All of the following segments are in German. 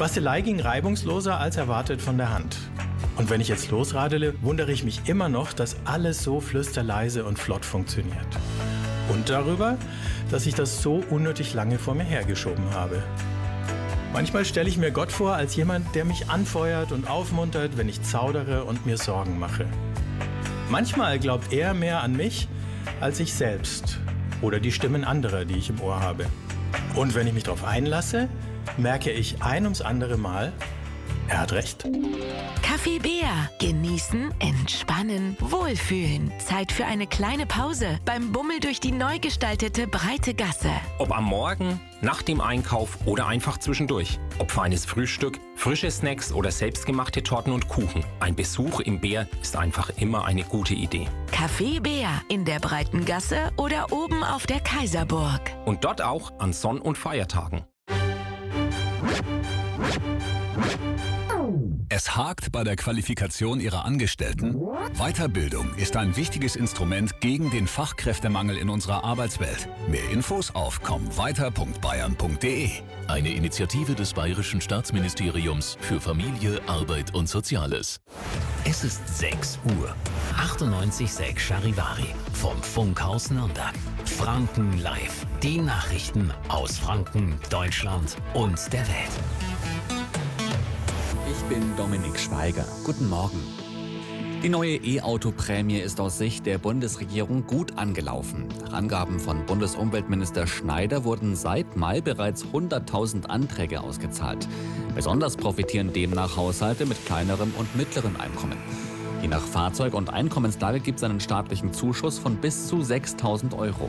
Bastelei ging reibungsloser als erwartet von der Hand. Und wenn ich jetzt losradele, wundere ich mich immer noch, dass alles so flüsterleise und flott funktioniert. Und darüber, dass ich das so unnötig lange vor mir hergeschoben habe. Manchmal stelle ich mir Gott vor als jemand, der mich anfeuert und aufmuntert, wenn ich zaudere und mir Sorgen mache. Manchmal glaubt er mehr an mich als ich selbst oder die Stimmen anderer, die ich im Ohr habe. Und wenn ich mich darauf einlasse, merke ich ein ums andere Mal, er hat recht. Kaffee Bär. Genießen, entspannen, wohlfühlen. Zeit für eine kleine Pause beim Bummel durch die neu gestaltete breite Gasse. Ob am Morgen, nach dem Einkauf oder einfach zwischendurch. Ob feines Frühstück, frische Snacks oder selbstgemachte Torten und Kuchen. Ein Besuch im Bär ist einfach immer eine gute Idee. Kaffee Bär in der breiten Gasse oder oben auf der Kaiserburg. Und dort auch an Sonn- und Feiertagen. Es hakt bei der Qualifikation Ihrer Angestellten? Weiterbildung ist ein wichtiges Instrument gegen den Fachkräftemangel in unserer Arbeitswelt. Mehr Infos auf kommweiter.bayern.de. Eine Initiative des Bayerischen Staatsministeriums für Familie, Arbeit und Soziales. Es ist 6 Uhr. 98,6 Charivari vom Funkhaus Nürnberg. Franken live. Die Nachrichten aus Franken, Deutschland und der Welt. Ich bin Dominik Schweiger. Guten Morgen. Die neue E-Auto-Prämie ist aus Sicht der Bundesregierung gut angelaufen. Nach Angaben von Bundesumweltminister Schneider wurden seit Mai bereits 100.000 Anträge ausgezahlt. Besonders profitieren demnach Haushalte mit kleinerem und mittlerem Einkommen. Je nach Fahrzeug- und Einkommenslage gibt es einen staatlichen Zuschuss von bis zu 6.000 Euro.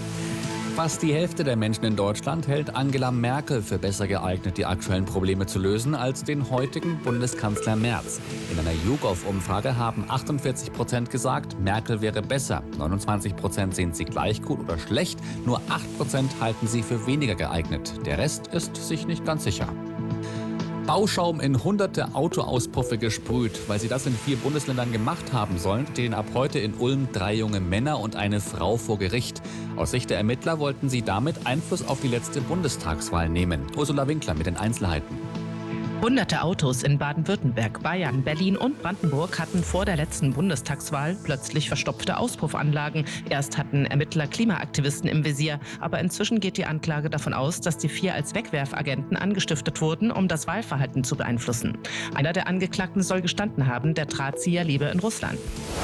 Fast die Hälfte der Menschen in Deutschland hält Angela Merkel für besser geeignet, die aktuellen Probleme zu lösen, als den heutigen Bundeskanzler Merz. In einer YouGov-Umfrage haben 48% gesagt, Merkel wäre besser. 29% sehen sie gleich gut oder schlecht. Nur 8% halten sie für weniger geeignet. Der Rest ist sich nicht ganz sicher. Bauschaum in hunderte Autoauspuffe gesprüht. Weil sie das in 4 Bundesländern gemacht haben sollen, stehen ab heute in Ulm 3 junge Männer und eine Frau vor Gericht. Aus Sicht der Ermittler wollten sie damit Einfluss auf die letzte Bundestagswahl nehmen. Ursula Winkler mit den Einzelheiten. Hunderte Autos in Baden-Württemberg, Bayern, Berlin und Brandenburg hatten vor der letzten Bundestagswahl plötzlich verstopfte Auspuffanlagen. Erst hatten Ermittler Klimaaktivisten im Visier, aber inzwischen geht die Anklage davon aus, dass die 4 als Wegwerfagenten angestiftet wurden, um das Wahlverhalten zu beeinflussen. Einer der Angeklagten soll gestanden haben, der Drahtzieher lebe in Russland.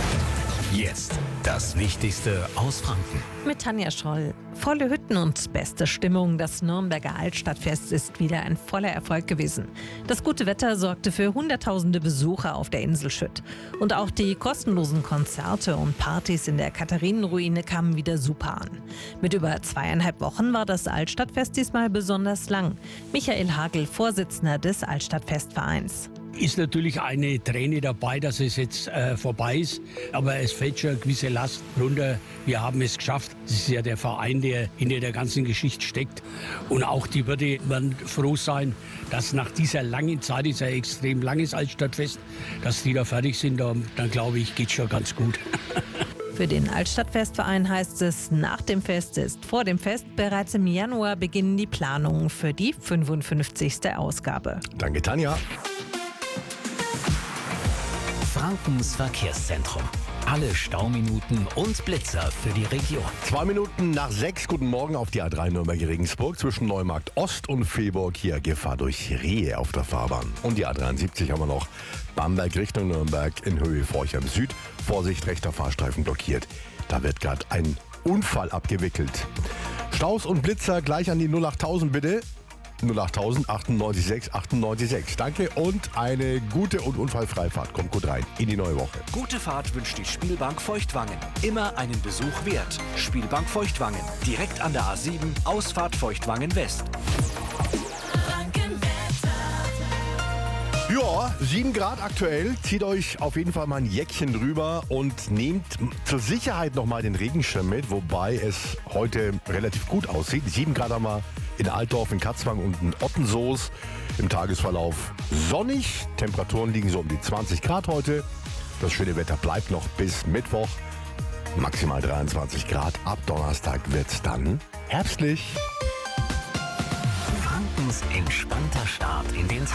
Jetzt das Wichtigste aus Franken. Mit Tanja Scholl. Volle Hütten und beste Stimmung. Das Nürnberger Altstadtfest ist wieder ein voller Erfolg gewesen. Das gute Wetter sorgte für hunderttausende Besucher auf der Insel Schütt. Und auch die kostenlosen Konzerte und Partys in der Katharinenruine kamen wieder super an. Mit über 2,5 Wochen war das Altstadtfest diesmal besonders lang. Michael Hagel, Vorsitzender des Altstadtfestvereins. Ist natürlich eine Träne dabei, dass es jetzt vorbei ist. Aber es fällt schon eine gewisse Last runter. Wir haben es geschafft. Das ist ja der Verein, der hinter der ganzen Geschichte steckt. Und auch die Wirte werden froh sein, dass nach dieser langen Zeit, dieser extrem langes Altstadtfest, dass die da fertig sind. Dann glaube ich, geht es schon ganz gut. Für den Altstadtfestverein heißt es, nach dem Fest ist vor dem Fest. Bereits im Januar beginnen die Planungen für die 55. Ausgabe. Danke, Tanja. Frankens Verkehrszentrum. Alle Stauminuten und Blitzer für die Region. 2 Minuten nach 6. Guten Morgen auf die A3 Nürnberg-Regensburg zwischen Neumarkt Ost und Fehburg. Hier Gefahr durch Rehe auf der Fahrbahn. Und die A73 haben wir noch Bamberg Richtung Nürnberg in Höhe Forchheim Süd. Vorsicht, rechter Fahrstreifen blockiert. Da wird gerade ein Unfall abgewickelt. Staus und Blitzer gleich an die 08000 bitte. 08000 98 98 Danke und eine gute und unfallfreie Fahrt. Kommt gut rein in die neue Woche. Gute Fahrt wünscht die Spielbank Feuchtwangen. Immer einen Besuch wert. Spielbank Feuchtwangen. Direkt an der A7, Ausfahrt Feuchtwangen West. Ja, 7 Grad aktuell. Zieht euch auf jeden Fall mal ein Jäckchen drüber und nehmt zur Sicherheit nochmal den Regenschirm mit, wobei es heute relativ gut aussieht. 7 Grad haben wir in Altdorf, in Katzwang und in Ottensoos. Im Tagesverlauf sonnig. Temperaturen liegen so um die 20 Grad heute. Das schöne Wetter bleibt noch bis Mittwoch. Maximal 23 Grad. Ab Donnerstag wird's dann herbstlich. Frankens entspannter Start in den